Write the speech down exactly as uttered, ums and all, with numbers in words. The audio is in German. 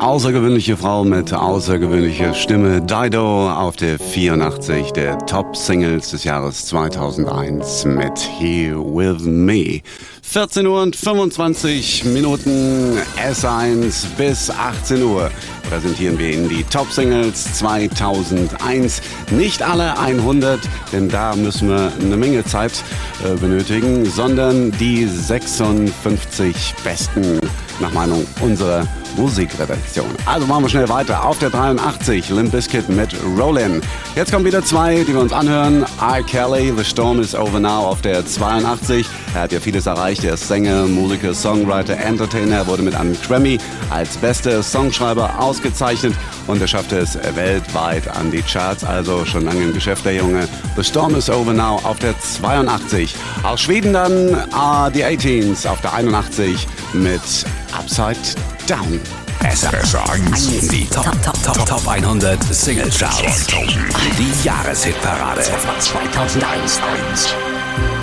außergewöhnliche Frau mit außergewöhnlicher Stimme, Dido auf der vierundachtzig der Top-Singles des Jahres zweitausendeins mit Here With Me. vierzehn Uhr und fünfundzwanzig Minuten, S eins bis achtzehn Uhr. Präsentieren wir Ihnen die Top-Singles zweitausendeins. Nicht alle hundert, denn da müssen wir eine Menge Zeit äh, benötigen, sondern die sechsundfünfzig besten nach Meinung unserer Musikredaktion. Also machen wir schnell weiter. Auf der dreiundachtzig Limp Bizkit mit Rollin'. Jetzt kommen wieder zwei, die wir uns anhören. R. Kelly, The Storm is Over Now auf der zweiundachtzig. Er hat ja vieles erreicht. Er ist Sänger, Musiker, Songwriter, Entertainer. Er wurde mit einem Grammy als bester Songschreiber ausgezeichnet und er schaffte es weltweit an die Charts. Also schon lange im Geschäft, der Junge. The Storm is Over Now auf der zweiundachtzig. Aus Schweden dann uh, die achtzeehns auf der einundachtzig mit Upside Down. S eins, die Top, Top, Top, Top hundert Single Charts. Die Jahreshitparade zweitausendeins.